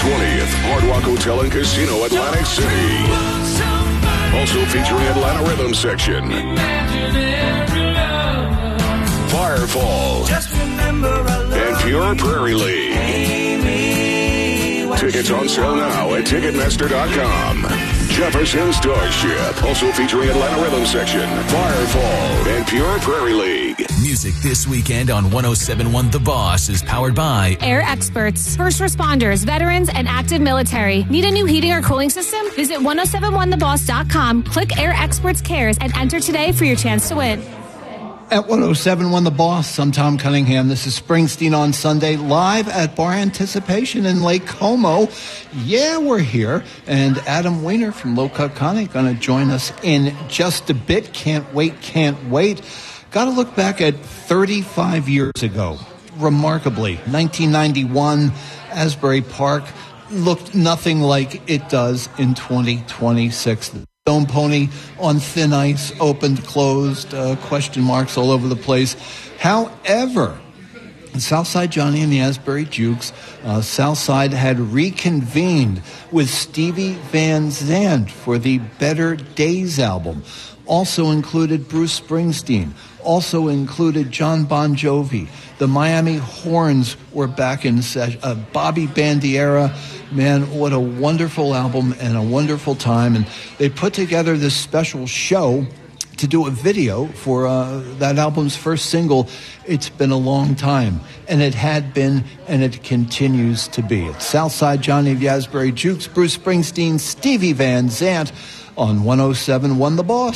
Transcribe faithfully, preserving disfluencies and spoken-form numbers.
twentieth, Hard Rock Hotel and Casino, Atlantic City. Also featuring Atlanta Rhythm Section, Firefall, and Pure Prairie League. Tickets on sale now at Ticketmaster dot com. Jefferson Starship, also featuring Atlanta Rhythm Section, Firefall, and Pure Prairie League. Music this weekend on one oh seven point one The Boss is powered by Air Experts, first responders, veterans, and active military. Need a new heating or cooling system? Visit ten seventy-one the boss dot com, click Air Experts Cares, and enter today for your chance to win. At ten seventy-one The Boss, I'm Tom Cunningham. This is Springsteen on Sunday, live at Bar Anticipation in Lake Como. Yeah, we're here. And Adam Weiner from Low Cut Connie going to join us in just a bit. Can't wait, can't wait. Got to look back at thirty-five years ago. Remarkably, nineteen ninety-one, Asbury Park looked nothing like it does in twenty twenty-six. Stone Pony on thin ice, opened, closed, uh, question marks all over the place. However, Southside Johnny and the Asbury Jukes, uh, Southside had reconvened with Stevie Van Zandt for the Better Days album. Also included Bruce Springsteen. Also included John Bon Jovi. The Miami Horns were back in session. Uh, Bobby Bandiera. Man, what a wonderful album and a wonderful time. And they put together this special show to do a video for uh, that album's first single, It's Been a Long Time. And it had been, and it continues to be. It's Southside Johnny of the Asbury Jukes, Bruce Springsteen, Stevie Van Zandt on ten seventy-one The Boss.